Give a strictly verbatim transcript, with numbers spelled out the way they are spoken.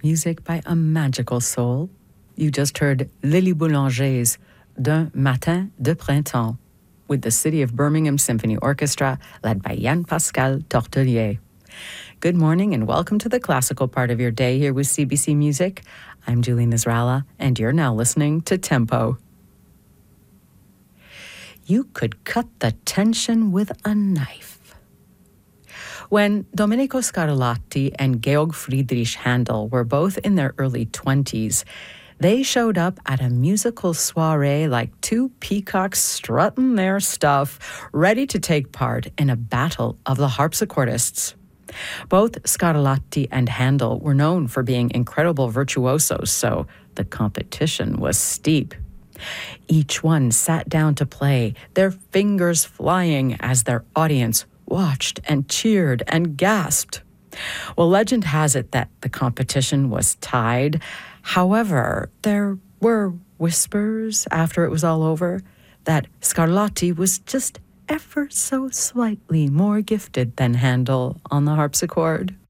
music by a magical soul. You just heard Lily Boulanger's D'un Matin de Printemps with the City of Birmingham Symphony Orchestra led by Yann-Pascal Tortelier. Good morning and welcome to the classical part of your day here with C B C Music. I'm Julie Nasrallah and you're now listening to Tempo. You could cut the tension with a knife. When Domenico Scarlatti and Georg Friedrich Handel were both in their early twenties, they showed up at a musical soiree like two peacocks strutting their stuff, ready to take part in a battle of the harpsichordists. Both Scarlatti and Handel were known for being incredible virtuosos, so the competition was steep. Each one sat down to play, their fingers flying as their audience watched and cheered and gasped. Well, legend has it that the competition was tied. However, there were whispers after it was all over that Scarlatti was just ever so slightly more gifted than Handel on the harpsichord.